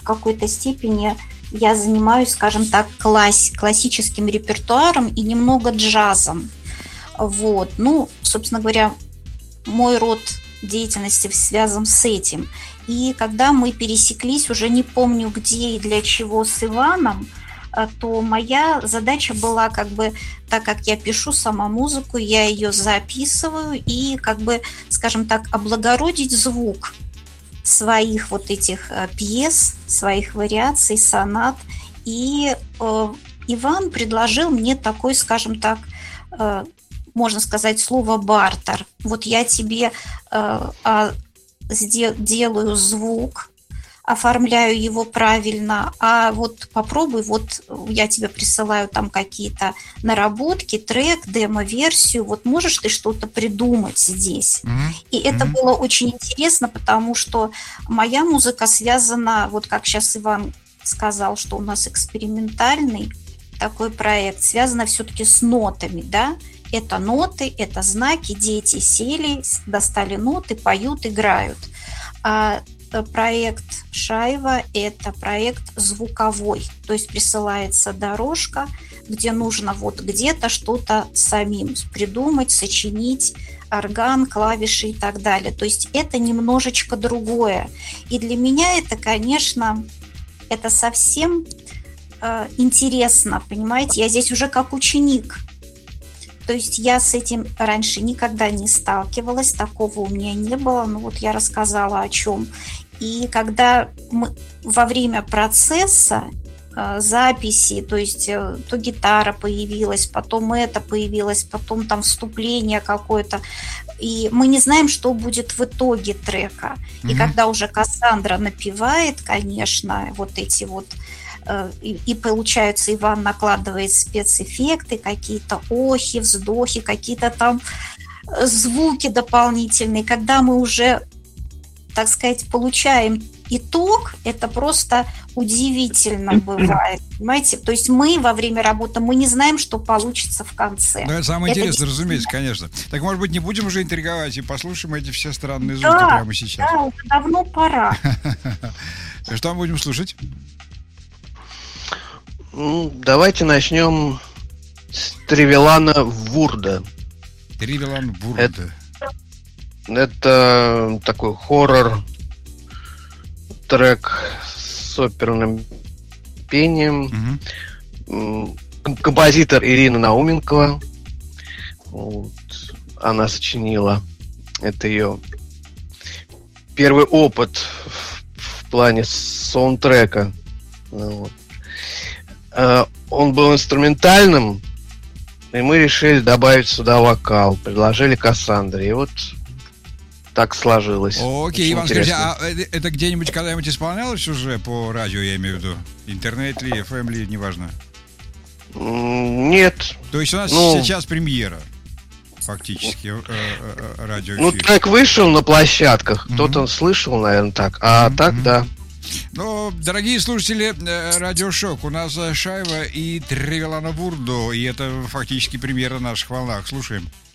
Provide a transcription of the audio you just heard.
какой-то степени я занимаюсь, скажем так, классическим репертуаром и немного джазом. Вот. Ну, собственно говоря, мой род деятельности связан с этим. И когда мы пересеклись, уже не помню где и для чего, с Иваном, то моя задача была, как бы, так как я пишу сама музыку, я ее записываю и, как бы, скажем так, облагородить звук своих вот этих пьес, своих вариаций, сонат. И Иван предложил мне такой, скажем так, можно сказать, слово бартер. Вот я тебе делаю звук, оформляю его правильно, а вот попробуй, вот я тебе присылаю там какие-то наработки, трек, демо-версию, вот можешь ты что-то придумать здесь. И это было очень интересно, потому что моя музыка связана, вот как сейчас Иван сказал, что у нас экспериментальный такой проект, связано все-таки с нотами, да, это ноты, это знаки, дети сели, достали ноты, поют, играют. А проект «Шайва» – это проект звуковой, то есть присылается дорожка, где нужно вот где-то что-то самим придумать, сочинить, орган, клавиши и так далее. То есть это немножечко другое. И для меня это, конечно, это совсем интересно, понимаете? Я здесь уже как ученик. То есть я с этим раньше никогда не сталкивалась, такого у меня не было. Ну вот я рассказала о чем. И когда мы во время процесса записи, то есть то гитара появилась, потом это появилось, потом там вступление какое-то, и мы не знаем, что будет в итоге трека. И когда уже Кассандра напевает, конечно, вот эти вот и получается, Иван накладывает спецэффекты, какие-то охи, вздохи, какие-то там звуки дополнительные. Когда мы уже, так сказать, получаем итог, это просто удивительно бывает, понимаете? То есть мы во время работы, мы не знаем, что получится в конце. Ну, это самое интересное, разумеется, конечно. Так, может быть, не будем уже интриговать и послушаем эти все странные звуки прямо сейчас? Да, уже давно пора. Что мы будем слушать? Давайте начнем с Тревелана Вурда. Тревелан Вурда. Это такой хоррор-трек с оперным пением. Композитор Ирина Науменкова. Вот. Она сочинила. Это ее первый опыт в плане саундтрека. Вот. Он был инструментальным, и мы решили добавить сюда вокал. Предложили Кассандре. И вот так сложилось. Окей, Иван, скажите, а это где-нибудь когда-нибудь исполнялось уже по радио, я имею в виду? Интернет ли, FM ли, неважно? Нет. То есть у нас сейчас премьера, фактически, радиоэфир. Ну, трек вышел на площадках. Кто-то слышал, наверное, так. А так, да. Ну, дорогие слушатели, Радиошок, у нас Шайва и Тревелана Вурдо, и это фактически премьера на наших волнах. Слушаем.